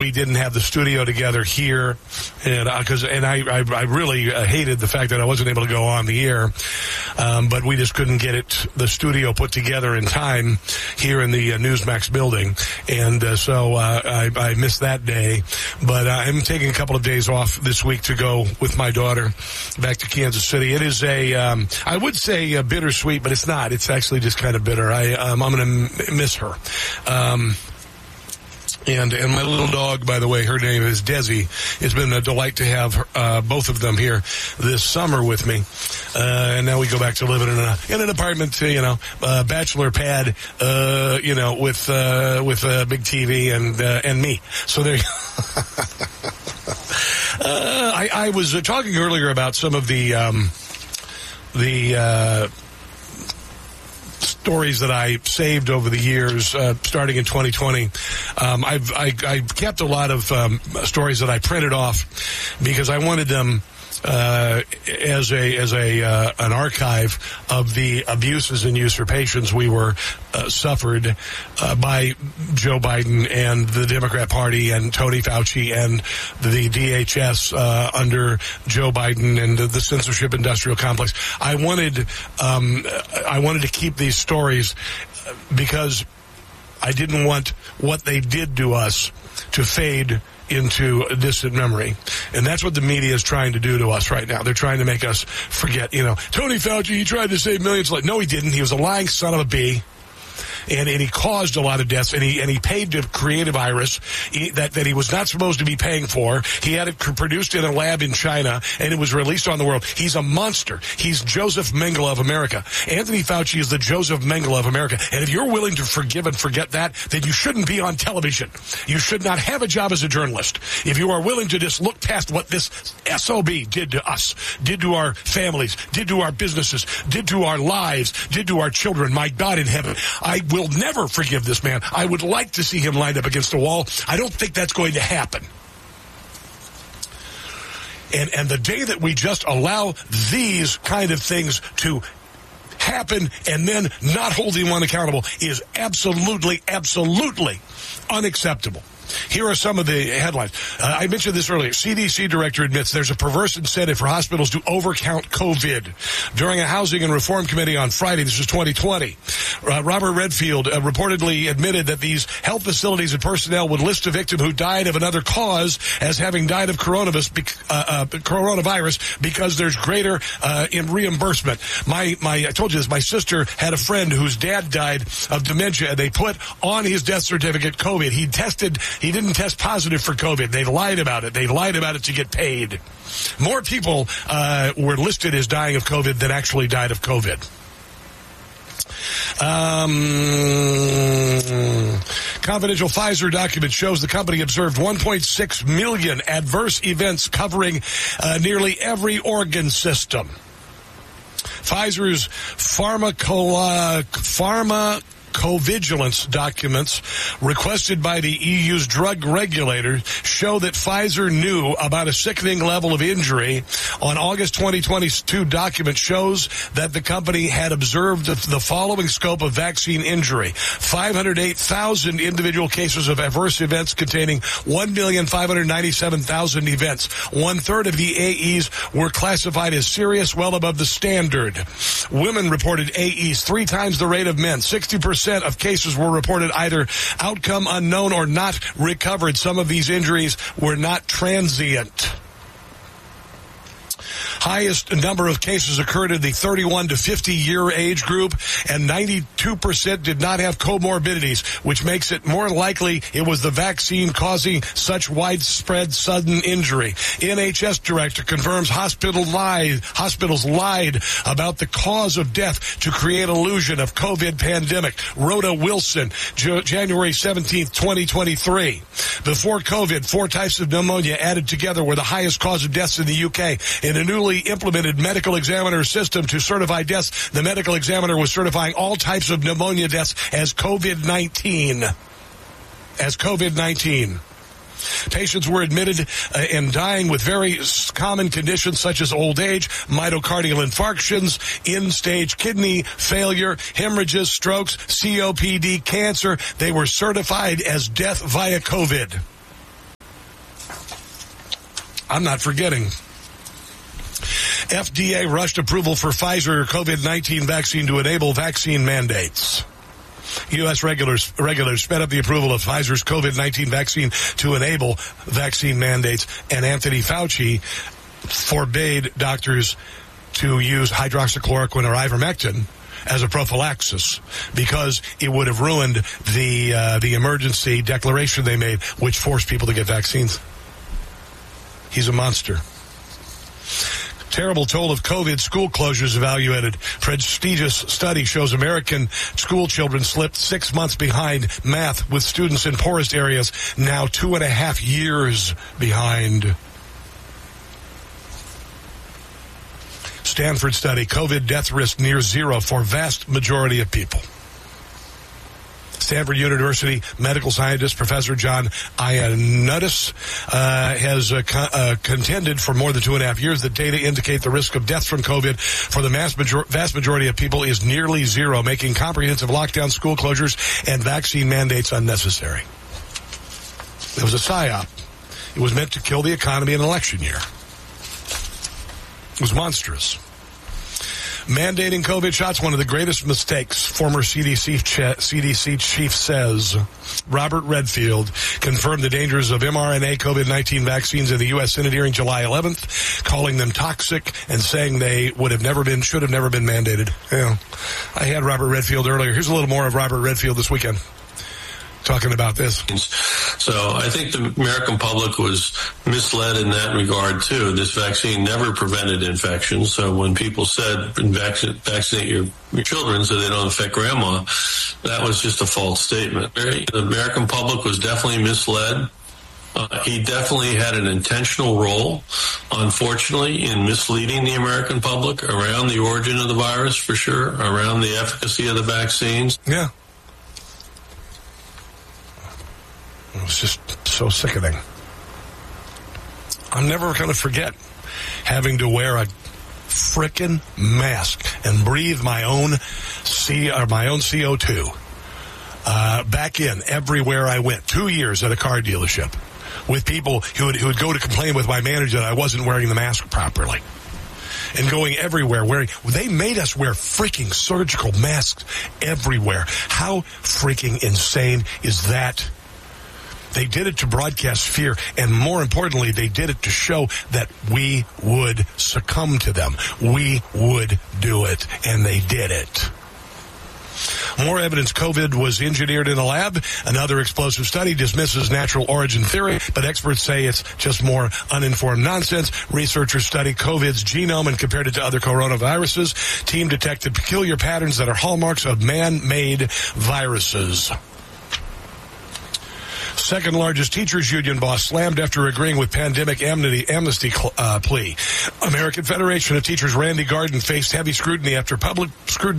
we didn't have the studio together here, and I really hated the fact that I wasn't able to go on the air, but we just couldn't get the studio put together in time here in the Newsmax building, and so I missed that day. But I'm taking a couple of days off this week to go with my daughter back to Kansas City. It is I would say bittersweet, but it's not. It's actually just kind of bitter. I'm going to miss her. And my little dog, by the way, her name is Desi. It's been a delight to have her, both of them here this summer with me. And now we go back to living in an apartment, bachelor pad, with a big TV and me. So there. I was talking earlier about some of the stories that I saved over the years, starting in 2020. I kept a lot of stories that I printed off because I wanted them as an archive of the abuses and usurpations we were suffered by Joe Biden and the Democrat Party and Tony Fauci and the DHS under Joe Biden and the censorship industrial complex. I wanted to keep these stories because I didn't want what they did to us to fade into a distant memory. And that's what the media is trying to do to us right now. They're trying to make us forget, Tony Fauci, he tried to save millions. No, he didn't. He was a lying son of a bee. And he caused a lot of deaths, and he paid to create a virus that he was not supposed to be paying for. He had it produced in a lab in China, and it was released on the world. He's a monster. He's Joseph Mengele of America. Anthony Fauci is the Joseph Mengele of America. And if you're willing to forgive and forget that, then you shouldn't be on television. You should not have a job as a journalist. If you are willing to just look past what this SOB did to us, did to our families, did to our businesses, did to our lives, did to our children, my God in heaven, I will never forgive this man. I would like to see him lined up against the wall. I don't think that's going to happen. And the day that we just allow these kind of things to happen and then not hold anyone accountable is absolutely, absolutely unacceptable. Here are some of the headlines. I mentioned this earlier. CDC director admits there's a perverse incentive for hospitals to overcount COVID. During a Housing and Reform Committee on Friday, this was 2020, Robert Redfield reportedly admitted that these health facilities and personnel would list a victim who died of another cause as having died of coronavirus because there's greater in reimbursement. I told you this, my sister had a friend whose dad died of dementia, and they put on his death certificate COVID. He didn't test positive for COVID. They lied about it. They lied about it to get paid. More people were listed as dying of COVID than actually died of COVID. Confidential Pfizer document shows the company observed 1.6 million adverse events covering nearly every organ system. Pfizer's pharmacovigilance documents requested by the EU's drug regulator show that Pfizer knew about a sickening level of injury. On August 2022 document shows that the company had observed the following scope of vaccine injury: 508,000 individual cases of adverse events containing 1,597,000 events. 1/3 of the AEs were classified as serious, well above the standard. Women reported AEs 3 times the rate of men. 60% of cases were reported either outcome unknown or not recovered. Some of these injuries were not transient. Highest number of cases occurred in the 31 to 50 year age group, and 92% did not have comorbidities, which makes it more likely it was the vaccine causing such widespread sudden injury. NHS director confirms hospitals lied about the cause of death to create illusion of COVID pandemic. Rhoda Wilson, January 17th, 2023. Before COVID, 4 types of pneumonia added together were the highest cause of deaths in the UK. In a newly implemented medical examiner system to certify deaths, the medical examiner was certifying all types of pneumonia deaths as COVID-19. Patients were admitted and dying with very common conditions such as old age, myocardial infarctions, end-stage kidney failure, hemorrhages, strokes, COPD, cancer. They were certified as death via COVID. I'm not forgetting. FDA rushed approval for Pfizer COVID-19 vaccine to enable vaccine mandates. U.S. regulators sped up the approval of Pfizer's COVID-19 vaccine to enable vaccine mandates, and Anthony Fauci forbade doctors to use hydroxychloroquine or ivermectin as a prophylaxis because it would have ruined the emergency declaration they made, which forced people to get vaccines. He's a monster. Terrible toll of COVID school closures evaluated. Prestigious study shows American school children slipped 6 months behind math, with students in poorest areas now 2.5 years behind. Stanford study, COVID death risk near zero for vast majority of people. Stanford University medical scientist Professor John Ioannidis has contended for more than 2.5 years that data indicate the risk of death from COVID for the vast majority of people is nearly zero, making comprehensive lockdown, school closures, and vaccine mandates unnecessary. It was a psyop. It was meant to kill the economy in an election year. It was monstrous. Mandating COVID shots, one of the greatest mistakes, former CDC chief says. Robert Redfield confirmed the dangers of mRNA COVID-19 vaccines in the U.S. Senate hearing July 11th, calling them toxic and saying they should have never been mandated. Yeah. I had Robert Redfield earlier. Here's a little more of Robert Redfield this weekend talking about this. So I think the American public was misled in that regard, too. This vaccine never prevented infection. So when people said vaccinate your children so they don't infect grandma, that was just a false statement. The American public was definitely misled. He definitely had an intentional role, unfortunately, in misleading the American public around the origin of the virus, for sure, around the efficacy of the vaccines. Yeah. It was just so sickening. I'm never going to forget having to wear a frickin' mask and breathe my own CO2 back in everywhere I went. 2 years at a car dealership with people who would go to complain with my manager that I wasn't wearing the mask properly. And going everywhere they made us wear freaking surgical masks everywhere. How freaking insane is that? They did it to broadcast fear, and more importantly, they did it to show that we would succumb to them. We would do it, and they did it. More evidence COVID was engineered in a lab. Another explosive study dismisses natural origin theory, but experts say it's just more uninformed nonsense. Researchers studied COVID's genome and compared it to other coronaviruses. Team detected peculiar patterns that are hallmarks of man-made viruses. Second largest teachers union boss slammed after agreeing with pandemic amnesty plea. American Federation of Teachers Randy Garden faced heavy scrutiny after publicly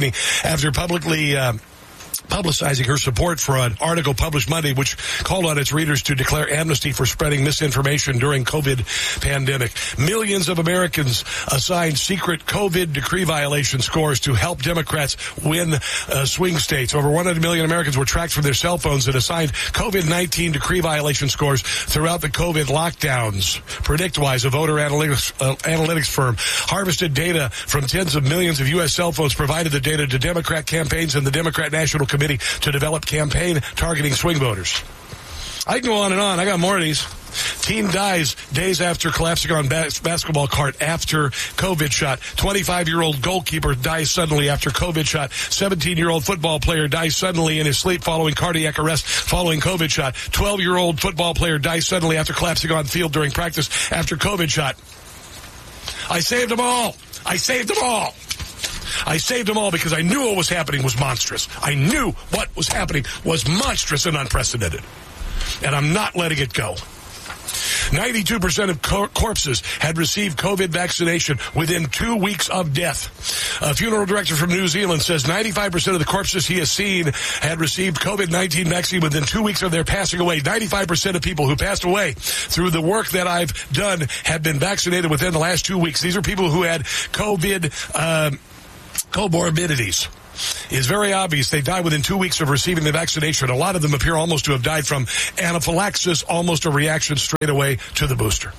publicizing her support for an article published Monday which called on its readers to declare amnesty for spreading misinformation during COVID pandemic. Millions of Americans assigned secret COVID decree violation scores to help Democrats win swing states. Over 100 million Americans were tracked from their cell phones and assigned COVID-19 decree violation scores throughout the COVID lockdowns. PredictWise, a voter analytics firm, harvested data from tens of millions of U.S. cell phones, provided the data to Democrat campaigns and the Democrat National Committee to develop campaign targeting swing voters. I can go on and on. I got more of these. Teen dies days after collapsing on basketball court after COVID shot. 25-year-old goalkeeper dies suddenly after COVID shot. 17-year-old football player dies suddenly in his sleep following cardiac arrest following COVID shot. 12-year-old football player dies suddenly after collapsing on field during practice after COVID shot. I saved them all. I saved them all. I saved them all because I knew what was happening was monstrous. I knew what was happening was monstrous and unprecedented. And I'm not letting it go. 92% of corpses had received COVID vaccination within 2 weeks of death. A funeral director from New Zealand says 95% of the corpses he has seen had received COVID-19 vaccine within 2 weeks of their passing away. 95% of people who passed away through the work that I've done have been vaccinated within the last 2 weeks. These are people who had COVID comorbidities. It's very obvious they die within 2 weeks of receiving the vaccination. A lot of them appear almost to have died from anaphylaxis, almost a reaction straight away to the booster.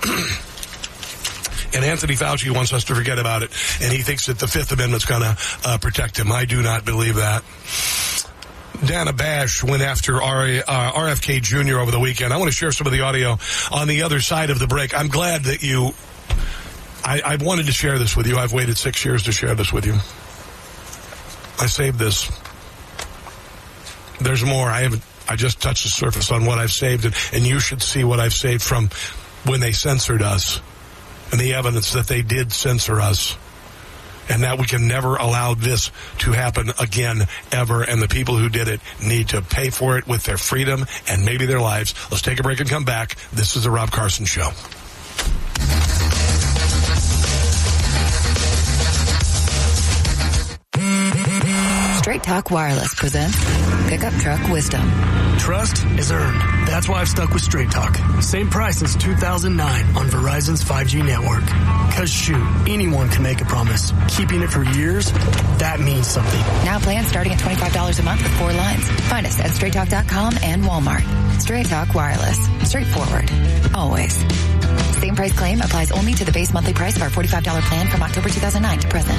And Anthony Fauci wants us to forget about it, and he thinks that the Fifth Amendment's going to protect him. I do not believe that. Dana Bash went after RFK Jr. over the weekend. I want to share some of the audio on the other side of the break. I'm glad that I wanted to share this with you. I've waited 6 years to share this with you. I saved this. There's more. I just touched the surface on what I've saved, and you should see what I've saved from when they censored us. And the evidence that they did censor us, and that we can never allow this to happen again, ever. And the people who did it need to pay for it with their freedom and maybe their lives. Let's take a break and come back. This is the Rob Carson Show. Straight Talk Wireless presents Pickup Truck Wisdom. Trust is earned. That's why I've stuck with Straight Talk. Same price since 2009 on Verizon's 5G network. Cause shoot, anyone can make a promise. Keeping it for years, that means something. Now plans starting at $25 a month with 4 lines. Find us at straighttalk.com and Walmart. Straight Talk Wireless. Straightforward. Always. Same price claim applies only to the base monthly price of our $45 plan from October 2009 to present.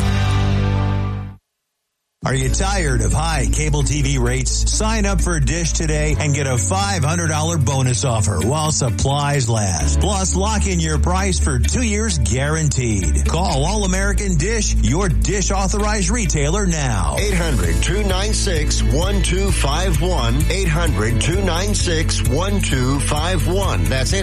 Are you tired of high cable TV rates? Sign up for Dish today and get a $500 bonus offer while supplies last. Plus, lock in your price for 2 years guaranteed. Call All American Dish, your Dish authorized retailer now. 800-296-1251. 800-296-1251. That's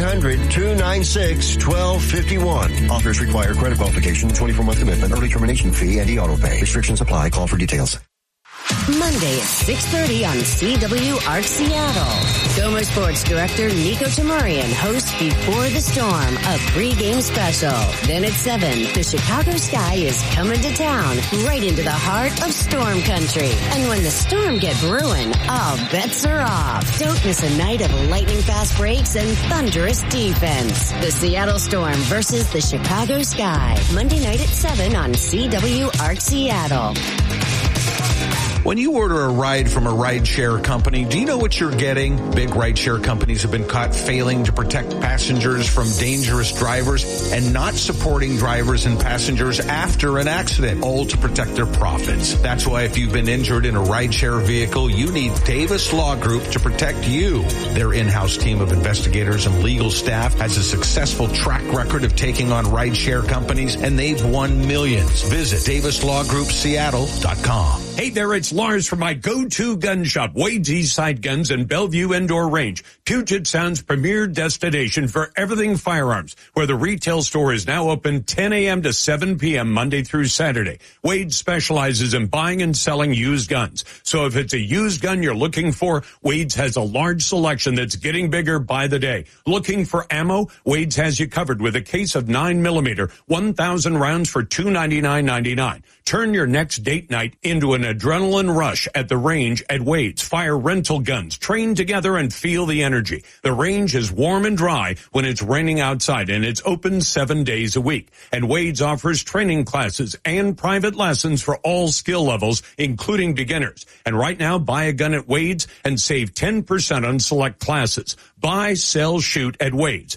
800-296-1251. Offers require credit qualification, 24-month commitment, early termination fee, and auto pay. Restrictions apply. Call for details. Monday at 6:30 on CWRC Seattle. Gomer Sports Director Nico Tamarian hosts Before the Storm, a pregame special. Then at 7, the Chicago Sky is coming to town, right into the heart of Storm Country. And when the Storm get brewing, all bets are off. Don't miss a night of lightning-fast breaks and thunderous defense. The Seattle Storm versus the Chicago Sky. Monday night at 7 on CWRC Seattle. When you order a ride from a rideshare company, do you know what you're getting? Big rideshare companies have been caught failing to protect passengers from dangerous drivers and not supporting drivers and passengers after an accident, all to protect their profits. That's why if you've been injured in a rideshare vehicle, you need Davis Law Group to protect you. Their in-house team of investigators and legal staff has a successful track record of taking on rideshare companies, and they've won millions. Visit DavisLawGroupSeattle.com. Hey there, it's Lars from my go-to gun shop, Wade's Eastside Guns and Bellevue Indoor Range, Puget Sound's premier destination for everything firearms, where the retail store is now open 10 a.m. to 7 p.m. Monday through Saturday. Wade specializes in buying and selling used guns. So if it's a used gun you're looking for, Wade's has a large selection that's getting bigger by the day. Looking for ammo? Wade's has you covered with a case of 9mm, 1,000 rounds for $299.99. Turn your next date night into an adrenaline rush at the range at Wade's. Fire rental guns, train together and feel the energy. The range is warm and dry when it's raining outside, and it's open 7 days a week. And Wade's offers training classes and private lessons for all skill levels, including beginners. And right now, buy a gun at Wade's and save 10% on select classes. Buy, sell, shoot at Wade's,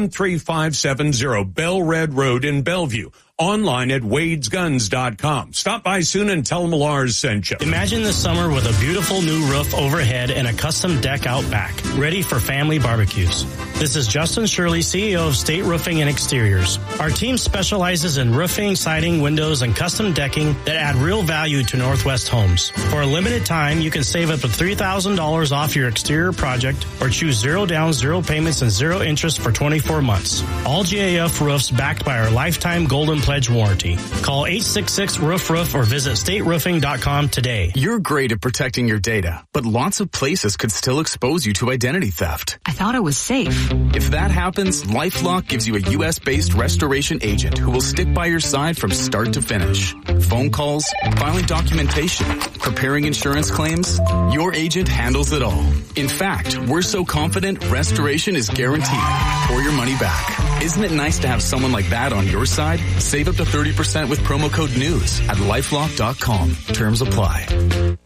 13570 Bell Red Road in Bellevue. Online at wadesguns.com. Stop by soon and tell them Lars sent you. Imagine the summer with a beautiful new roof overhead and a custom deck out back, ready for family barbecues. This is Justin Shirley, CEO of State Roofing and Exteriors. Our team specializes in roofing, siding, windows, and custom decking that add real value to Northwest homes. For a limited time, you can save up to $3,000 off your exterior project or choose 0 down, 0 payments, and 0 interest for 24 months. All GAF roofs backed by our lifetime Golden Pledge warranty. Call 866-ROOF-ROOF or visit stateroofing.com today. You're great at protecting your data, but lots of places could still expose you to identity theft. I thought I was safe. If that happens, LifeLock gives you a U.S.-based restoration agent who will stick by your side from start to finish. Phone calls, filing documentation, preparing insurance claims, your agent handles it all. In fact, we're so confident restoration is guaranteed or your money back. Isn't it nice to have someone like that on your side? Save up to 30% with promo code NEWS at LifeLock.com. Terms apply.